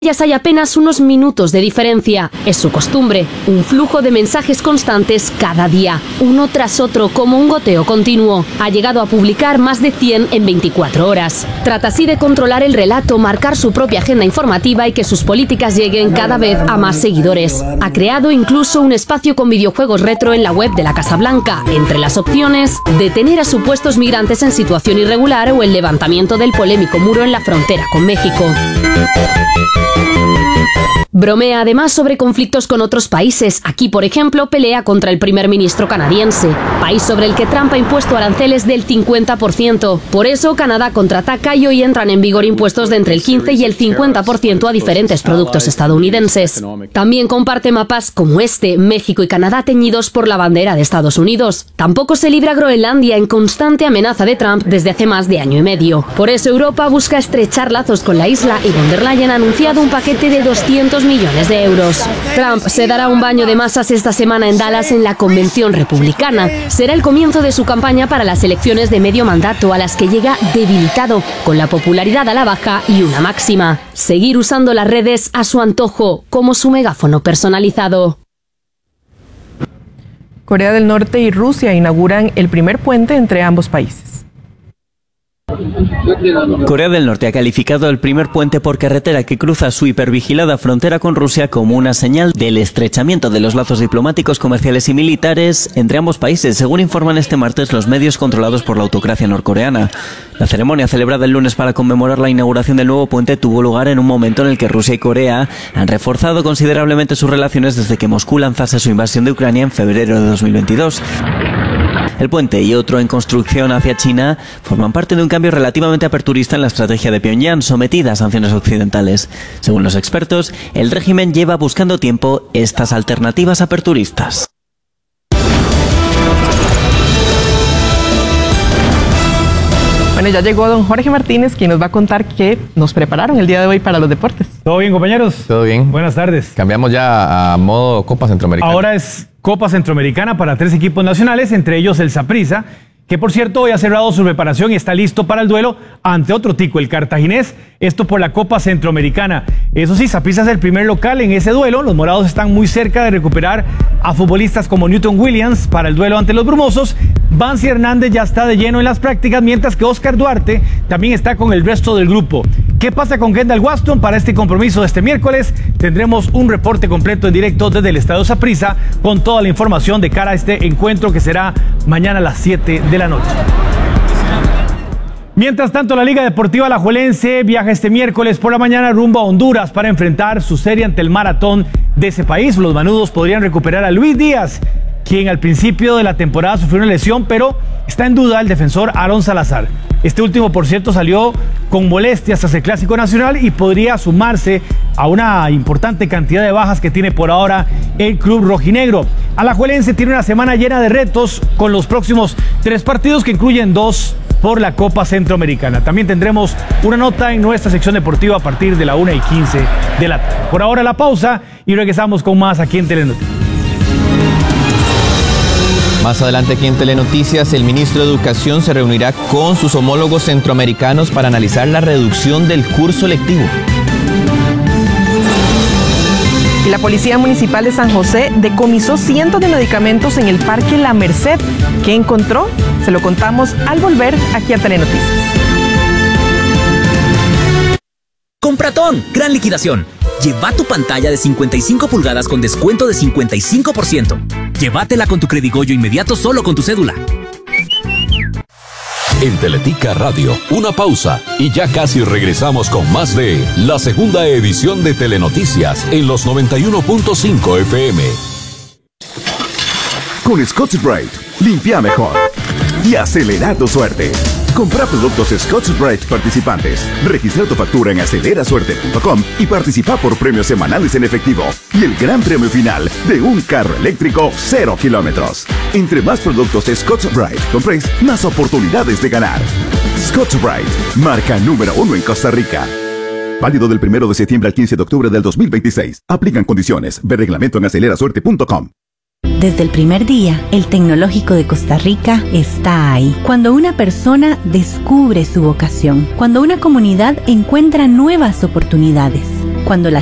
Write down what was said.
ellas hay apenas unos minutos de diferencia. Es su costumbre, un flujo de mensajes constantes cada día, uno tras otro como un goteo continuo. Ha llegado a publicar más de 100 en 24 horas. Trata así de controlar el relato, marcar su propia agenda informativa y que sus políticas lleguen cada vez a más seguidores. Ha creado incluso un espacio con videojuegos retro en la web de la Casa Blanca. Entre las opciones, detener a supuestos migrantes en situación irregular o el levantamiento del polémico muro en la frontera con México. Bromea además sobre conflictos con otros países. Aquí, por ejemplo, pelea contra el primer ministro canadiense, país sobre el que Trump ha impuesto aranceles del 50%. Por eso, Canadá contraataca y hoy entran en vigor impuestos de entre el 15 y el 50% a diferentes productos estadounidenses. También comparte mapas como este, México y Canadá teñidos por la bandera de Estados Unidos. Tampoco se libra Groenlandia, en constante amenaza de Trump desde hace más de año y medio. Por eso Europa busca estrechar lazos con la isla y von der Leyen ha anunciado un paquete de 200 millones de euros. Trump se dará un baño de masas esta semana en Dallas en la convención republicana. Será el comienzo de su campaña para las elecciones de medio mandato, a las que llega debilitado, con la popularidad a la baja y una máxima: seguir usando las redes a su antojo, como su megáfono personalizado. Corea del Norte y Rusia inauguran el primer puente entre ambos países. Corea del Norte ha calificado el primer puente por carretera que cruza su hipervigilada frontera con Rusia como una señal del estrechamiento de los lazos diplomáticos, comerciales y militares entre ambos países, según informan este martes los medios controlados por la autocracia norcoreana. La ceremonia, celebrada el lunes para conmemorar la inauguración del nuevo puente, tuvo lugar en un momento en el que Rusia y Corea han reforzado considerablemente sus relaciones desde que Moscú lanzase su invasión de Ucrania en febrero de 2022. El puente y otro en construcción hacia China forman parte de un cambio relativamente aperturista en la estrategia de Pyongyang, sometida a sanciones occidentales. Según los expertos, el régimen lleva buscando tiempo estas alternativas aperturistas. Bueno, ya llegó don Jorge Martínez, quien nos va a contar qué nos prepararon el día de hoy para los deportes. ¿Todo bien, compañeros? Todo bien. Buenas tardes. Cambiamos ya a modo Copa Centroamericana. Ahora es Copa Centroamericana para 3 equipos nacionales, entre ellos el Saprissa, que por cierto hoy ha cerrado su preparación y está listo para el duelo ante otro tico, el Cartaginés, esto por la Copa Centroamericana. Eso sí, Saprissa es el primer local en ese duelo. Los morados están muy cerca de recuperar a futbolistas como Newton Williams para el duelo ante los brumosos. Bansi Hernández ya está de lleno en las prácticas, mientras que Oscar Duarte también está con el resto del grupo. ¿Qué pasa con Kendall Waston para este compromiso de este miércoles? Tendremos un reporte completo en directo desde el Estadio Saprissa con toda la información de cara a este encuentro que será mañana a las 7 de la noche. Mientras tanto, la Liga Deportiva Alajuelense viaja este miércoles por la mañana rumbo a Honduras para enfrentar su serie ante el Maratón de ese país. Los manudos podrían recuperar a Luis Díaz, quien al principio de la temporada sufrió una lesión, pero está en duda el defensor Aaron Salazar. Este último, por cierto, salió con molestias tras el Clásico Nacional y podría sumarse a una importante cantidad de bajas que tiene por ahora el club rojinegro. Alajuelense tiene una semana llena de retos con los próximos 3 partidos, que incluyen 2 por la Copa Centroamericana. También tendremos una nota en nuestra sección deportiva a partir de la 1:15 de la tarde. Por ahora la pausa y regresamos con más aquí en Telenoticias. Más adelante aquí en Telenoticias, el ministro de Educación se reunirá con sus homólogos centroamericanos para analizar la reducción del curso lectivo. Y la Policía Municipal de San José decomisó cientos de medicamentos en el Parque La Merced. ¿Qué encontró? Se lo contamos al volver aquí a Telenoticias. Compratón, gran liquidación. Lleva tu pantalla de 55 pulgadas con descuento de 55%. Llévatela con tu Credigoyo inmediato solo con tu cédula. En Teletica Radio, una pausa y ya casi regresamos con más de la segunda edición de Telenoticias en los 91.5 FM. Con Scotch-Brite, limpia mejor y acelera tu suerte. Compra productos Scotch-Brite participantes, registra tu factura en acelerasuerte.com y participa por premios semanales en efectivo y el gran premio final de un carro eléctrico 0 kilómetros. Entre más productos Scotch-Brite compréis, más oportunidades de ganar. Scotch-Brite, marca número 1 en Costa Rica. Válido del 1 de septiembre al 15 de octubre del 2026. Aplican condiciones. Ve reglamento en acelerasuerte.com. Desde el primer día, el Tecnológico de Costa Rica está ahí. Cuando una persona descubre su vocación, cuando una comunidad encuentra nuevas oportunidades, Cuando la